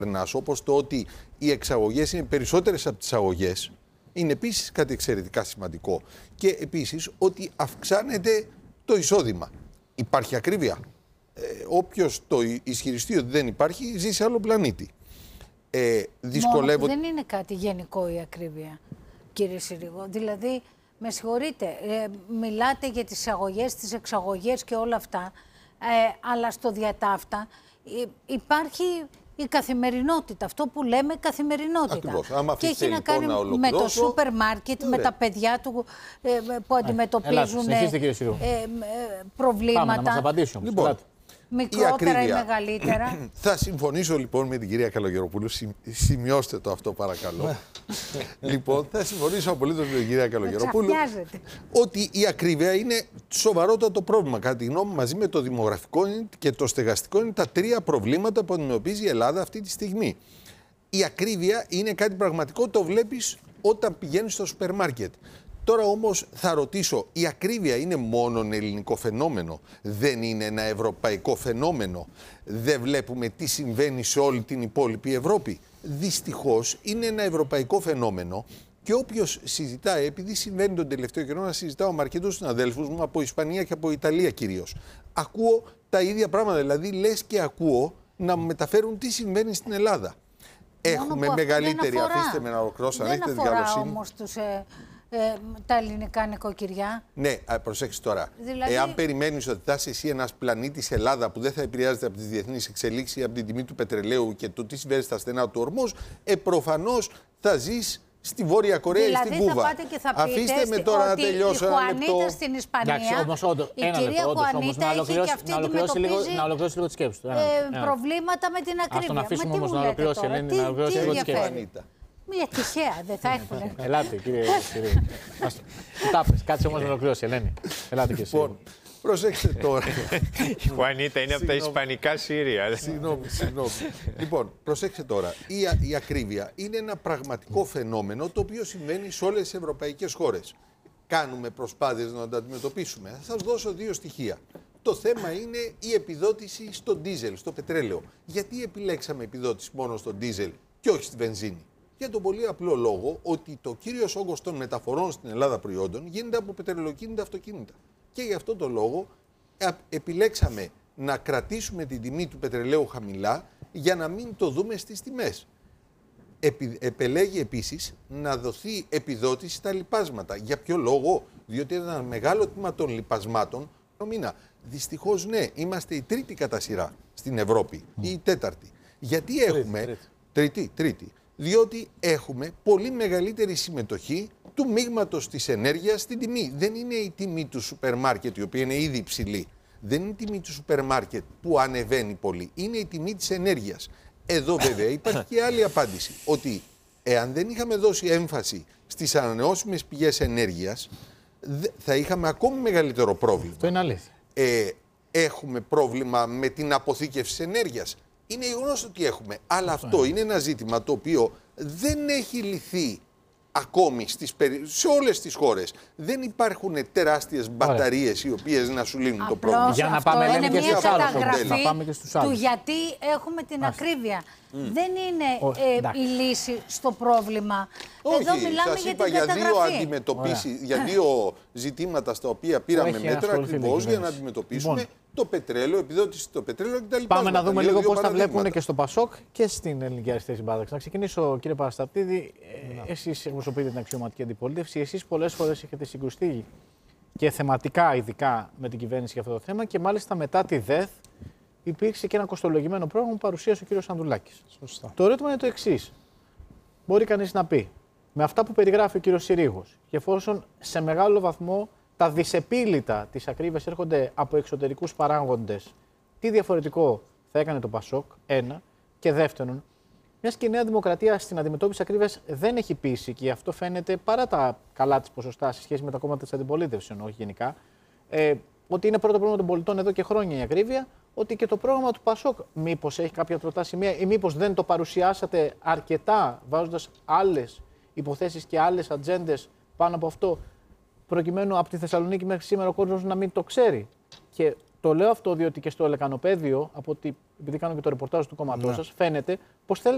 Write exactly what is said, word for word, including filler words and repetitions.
όπως το ότι οι εξαγωγές είναι περισσότερες από τις αγωγές, είναι επίσης κάτι εξαιρετικά σημαντικό. Και επίσης ότι αυξάνεται το εισόδημα. Υπάρχει ακρίβεια. Ε, όποιος το ισχυριστεί ότι δεν υπάρχει, ζει σε άλλο πλανήτη. Ε, δυσκολεύω... Δεν είναι κάτι γενικό η ακρίβεια, κύριε Συρίγο. Δηλαδή, με συγχωρείτε, ε, μιλάτε για τις αγωγές, τις εξαγωγές και όλα αυτά, ε, αλλά στο διατάφτα ε, υπάρχει η καθημερινότητα, αυτό που λέμε καθημερινότητα. Ακριβώς. Άμα και έχει να λοιπόν κάνει να με το σούπερ μάρκετ, με τα παιδιά του ε, που αντιμετωπίζουν ε, ε, προβλήματα. Πάμε, να μας απαντήσουν. Λοιπόν, μικρότερα ή μεγαλύτερα. Θα συμφωνήσω λοιπόν με την κυρία Καλογεροπούλου. Σημειώστε το αυτό παρακαλώ. Λοιπόν, θα συμφωνήσω απολύτως με την κυρία Καλογεροπούλου ότι η ακρίβεια είναι σοβαρότατο πρόβλημα. Κατά τη γνώμη μου, μαζί με το δημογραφικό και το στεγαστικό, είναι τα τρία προβλήματα που αντιμετωπίζει η Ελλάδα αυτή τη στιγμή. Η ακρίβεια είναι κάτι πραγματικό, το βλέπεις όταν πηγαίνεις στο σούπερ μάρκετ. Τώρα όμως θα ρωτήσω, η ακρίβεια είναι μόνο ελληνικό φαινόμενο, δεν είναι ένα ευρωπαϊκό φαινόμενο, δεν βλέπουμε τι συμβαίνει σε όλη την υπόλοιπη Ευρώπη. Δυστυχώς είναι ένα ευρωπαϊκό φαινόμενο και όποιος συζητά, επειδή συμβαίνει τον τελευταίο καιρό να συζητάω με αρκετούς συναδέλφους μου από Ισπανία και από Ιταλία κυρίως, ακούω τα ίδια πράγματα, δηλαδή λες και ακούω να μου μεταφέρουν τι συμβαίνει στην Ελλάδα. Έχουμε μεγαλύτερη, αφήστε με να ολοκληρώσω, αν έχετε δικαιοσύνη. Όμως τους, ε, ε, τα ελληνικά νοικοκυριά. Ναι, προσέξτε τώρα. Δηλαδή... Εάν περιμένεις ότι θα είσαι εσύ ένας πλανήτης Ελλάδα που δεν θα επηρεάζεται από τις διεθνείς εξελίξεις ή από την τιμή του πετρελαίου και το τι συμβαίνει στα στενά του ορμός, ε, προφανώς θα ζεις στη Βόρεια Κορέα δηλαδή, ή στην Κούβα. Θα πάτε και θα πείτε Αφήστε με τώρα να τελειώσω ένα λεπτό. Η Χουανίτα στην Ισπανία, εντάξει, όμως, όντως, η ένα κυρία λεπτό, Χουανίτα έχει και αυτή αντιμετωπίζει λίγο, να ολοκληρώσει λίγο τη σκέψη του. Ε, προβλήματα με την ακρίβεια. Ας τον αφήσουμε όμως να ολοκληρώσει, Ελένη, να ολοκληρώσει λίγο τη σκέψη. Μια τυχαία, δεν θα έχουν. Ελάτε, κύριε Συρίγο. Τα πες, κάτσε όμως να ολοκληρώσει, Ελένη. Ελάτε και εσύ. Λοιπόν, προσέξτε τώρα. Η Χουανίτα είναι από τα ισπανικά Σύρια. Συγγνώμη, συγγνώμη. Λοιπόν, προσέξτε τώρα. Η, η ακρίβεια είναι ένα πραγματικό φαινόμενο το οποίο συμβαίνει σε όλες τις ευρωπαϊκές χώρες. Κάνουμε προσπάθειες να το αντιμετωπίσουμε. Θα σας δώσω δύο στοιχεία. Το θέμα είναι η επιδότηση στο ντίζελ, στο πετρέλαιο. Γιατί επιλέξαμε επιδότηση μόνο στο ντίζελ και όχι στη βενζίνη? Για τον πολύ απλό λόγο ότι το κύριος όγκος των μεταφορών στην Ελλάδα προϊόντων γίνεται από πετρελαιοκίνητα αυτοκίνητα. Και γι' αυτό το λόγο επιλέξαμε να κρατήσουμε την τιμή του πετρελαίου χαμηλά για να μην το δούμε στις τιμές. Επι, επελέγει επίσης να δοθεί επιδότηση στα λιπάσματα. Για ποιο λόγο? Διότι ένα μεγάλο τμήμα των λιπασμάτων μήνα. Δυστυχώς ναι, είμαστε η τρίτη κατά σειρά στην Ευρώπη ή η τέταρτη. Γιατί έχουμε... Τρίτη, τρίτη. τρίτη. Διότι έχουμε πολύ μεγαλύτερη συμμετοχή του μείγματος της ενέργειας στην τιμή. Δεν είναι η τιμή του σούπερ μάρκετ, η οποία είναι ήδη υψηλή. Δεν είναι η τιμή του σούπερ μάρκετ που ανεβαίνει πολύ. Είναι η τιμή της ενέργειας. Εδώ βέβαια υπάρχει και άλλη απάντηση. Ότι εάν δεν είχαμε δώσει έμφαση στις ανανεώσιμες πηγές ενέργειας, θα είχαμε ακόμη μεγαλύτερο πρόβλημα. Αυτό είναι αλήθεια. Ε, έχουμε πρόβλημα με την αποθήκευση της ενέργειας. Είναι γεγονός ότι έχουμε. Αλλά αυτό, αυτό είναι ένα ζήτημα το οποίο δεν έχει λυθεί ακόμη στις περι... σε όλες τις χώρες. Δεν υπάρχουν τεράστιες μπαταρίες οι οποίες να σου λύνουν το πρόβλημα. Για να πάμε είναι και μια καταγραφή του γιατί έχουμε την Άς. ακρίβεια. Mm. Δεν είναι Ο, ε, η λύση στο πρόβλημα. Όχι, εδώ μιλάμε σας για είπα την για καταγραφή. δύο αντιμετωπίσεις, για δύο ζητήματα στα οποία πήραμε μέτρα ακριβώς για να αντιμετωπίσουμε λοιπόν το πετρέλαιο, επιδότηση στο πετρέλαιο κτλ. Πάμε να δούμε λίγο πώς τα βλέπουν και στο ΠΑΣΟΚ και στην Ελληνική Αριστερή Συμπάταξη. Να ξεκινήσω, κύριε Παραστατίδη. Ε, εσείς εκπροσωπείτε την αξιωματική αντιπολίτευση. Εσείς πολλές φορές έχετε συγκρουστεί και θεματικά, ειδικά με την κυβέρνηση για αυτό το θέμα, και μάλιστα μετά τη ΔΕΘ υπήρξε και ένα κοστολογημένο πρόγραμμα που παρουσίασε ο κύριος Ανδρουλάκης. Σωστά. Το ερώτημα είναι το εξής. Μπορεί κανείς να πει, με αυτά που περιγράφει ο κύριος Συρίγος, και εφόσον σε μεγάλο βαθμό τα δυσεπίλητα της ακρίβειας έρχονται από εξωτερικούς παράγοντες, τι διαφορετικό θα έκανε το ΠΑΣΟΚ, ένα, και δεύτερον, μιας και η Νέα Δημοκρατία στην αντιμετώπιση ακρίβειας δεν έχει πείσει, και αυτό φαίνεται παρά τα καλά της ποσοστά σε σχέση με τα κόμματα της αντιπολίτευσης, ενώ όχι γενικά, ε, ότι είναι πρώτο πρόβλημα των πολιτών εδώ και χρόνια η ακρίβεια, ότι και το πρόγραμμα του ΠΑΣΟΚ μήπως έχει κάποια τροτά σημεία ή μήπως δεν το παρουσιάσατε αρκετά, βάζοντας άλλες υποθέσεις και άλλες ατζέντες πάνω από αυτό, προκειμένου από τη Θεσσαλονίκη μέχρι σήμερα ο κόσμος να μην το ξέρει. Και το λέω αυτό διότι και στο Λεκανοπαίδιο, από ότι, επειδή κάνω και το ρεπορτάζ του κόμματός σας, φαίνεται πως θέλετε